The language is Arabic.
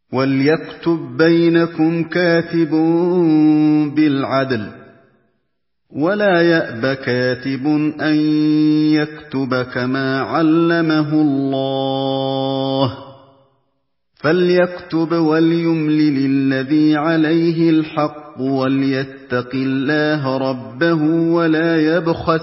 وَلْيَكْتُب بَّيْنَكُمْ كَاتِبٌ بِالْعَدْلِ ۖ وَلَا يَأْبَ كَاتِبٌ أَن يَكْتُبَ كَمَا عَلَّمَهُ اللَّهُ ۚ فَلْيَكْتُبْ وَلْيُمْلِلِ الَّذِي عَلَيْهِ الْحَقُّ وَلْيَتَّقِ اللَّهَ رَبَّهُ وَلَا يَبْخَسْ